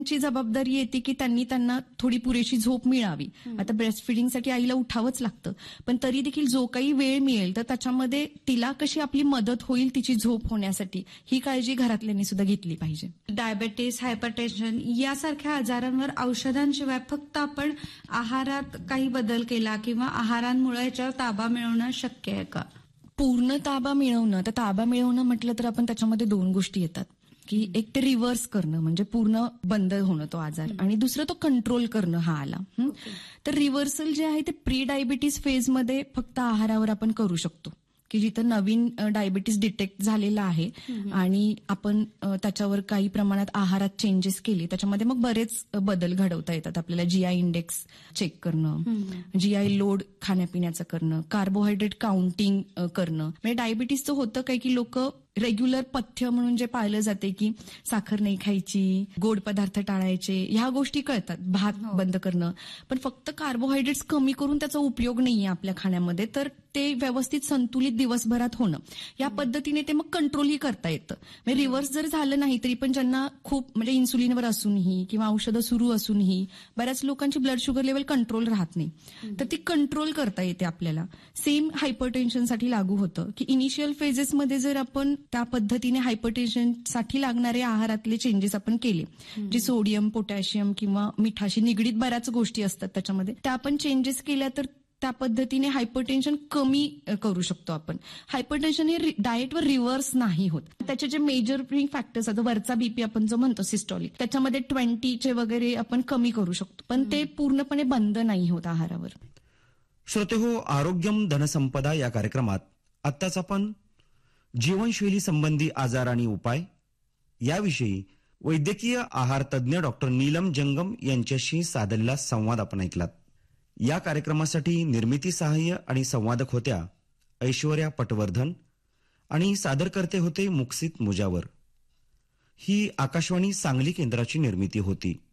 ची जबाबदारी येते की त्यांना थोडी पुरेशी झोप मिळावी. आता ब्रेस्ट फिडिंगसाठी आईला उठावंच लागतं, पण तरी देखील जो काही वेळ मिळेल तर त्याच्यामध्ये तिला कशी आपली मदत होईल तिची झोप होण्यासाठी ही काळजी घरातल्यांनी सुद्धा घेतली पाहिजे. डायबेटीस, हायपरटेन्शन यासारख्या आजारांवर औषधांशिवाय फक्त आपण आहारात काही बदल केला किंवा आहारांमुळे याच्यावर ताबा मिळवणं शक्य आहे का? पूर्ण ताबा मिळवणं म्हटलं तर आपण त्याच्यामध्ये 2 गोष्टी येतात की एक ते रिव्हर्स करणं म्हणजे पूर्ण बंद होणं तो आजार, आणि दुसरं तो कंट्रोल करणं हा आला. तर रिव्हर्सल जे आहे ते प्री डायबिटीस फेजमध्ये फक्त आहारावर आपण करू शकतो, की जिथं नवीन डायबिटीस डिटेक्ट झालेला आहे आणि आपण त्याच्यावर काही प्रमाणात आहारात चेंजेस केले, त्याच्यामध्ये मग बरेच बदल घडवता येतात आपल्याला. जीआय इंडेक्स चेक करणं, जीआय लोड खाण्यापिण्याचं करणं, कार्बोहायड्रेट काउंटिंग करणं. म्हणजे डायबिटीसचं होतं काय की लोक रेग्युलर पथ्य म्हणून जे पाळलं जाते की साखर नाही खायची, गोड पदार्थ टाळायचे, ह्या गोष्टी कळतात, भात बंद करणं, पण फक्त कार्बोहायड्रेट्स कमी करून त्याचा उपयोग नाहीये आपल्या खाण्यामध्ये. तर ते व्यवस्थित संतुलित दिवसभरात होणं, या पद्धतीने ते मग कंट्रोलही करता येतं. म्हणजे रिव्हर्स जर झालं नाही तरी पण ज्यांना खूप म्हणजे इन्सुलिनवर असूनही किंवा औषधं सुरू असूनही बऱ्याच लोकांची ब्लड शुगर लेवल कंट्रोल राहत नाही, तर ती कंट्रोल करता येते आपल्याला. सेम हायपरटेन्शनसाठी लागू होतं की इनिशियल फेजेसमध्ये जर आपण त्या पद्धतीने हायपरटेन्शनसाठी लागणारे आहारातले चेंजेस आपण केले, जे सोडियम, पोटॅशियम किंवा मिठाशी निगडीत बऱ्याच गोष्टी असतात त्याच्यामध्ये, त्या आपण चेंजेस केल्या तर त्या पद्धतीने हायपरटेन्शन कमी करू शकतो आपण. हायपरटेन्शन हे डाएटवर रिव्हर्स नाही होत. त्याचे जे मेजर फॅक्टर्स आता वरचा बीपी आपण जो म्हणतो सिस्टॉलिक, त्याच्यामध्ये 20 वगैरे आपण कमी करू शकतो, पण ते पूर्णपणे बंद नाही होत आहारावर. श्रोतेहो, आरोग्यम धनसंपदा या कार्यक्रमात आत्ताच आपण जीवनशैली संबंधी आजार आणि उपाय याविषयी वैद्यकीय आहार तज्ज्ञ डॉक्टर नीलम जंगम यांच्याशी साधलेला संवाद आपण ऐकलात. या कार्यक्रमासाठी निर्मिती सहाय्य आणि संवादक होत्या ऐश्वर्या पटवर्धन आणि सादरकर्ते होते मुक्सित मुजावर. ही आकाशवाणी सांगली केंद्राची निर्मिती होती.